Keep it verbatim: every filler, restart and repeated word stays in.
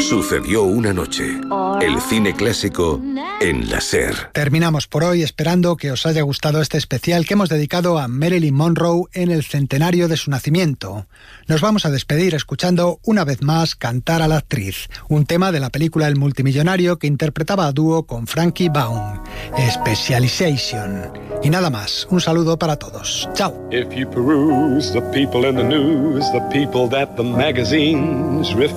Sucedió una noche. El cine clásico en la SER. Terminamos por hoy esperando que os haya gustado este especial que hemos dedicado a Marilyn Monroe en el centenario de su nacimiento. Nos vamos a despedir escuchando una vez más cantar a la actriz, un tema de la película El multimillonario que interpretaba a dúo con Frankie Baum, Specialization. Y nada más, un saludo para todos. Chao. If you peruse the people in the news, the people that the magazines refuse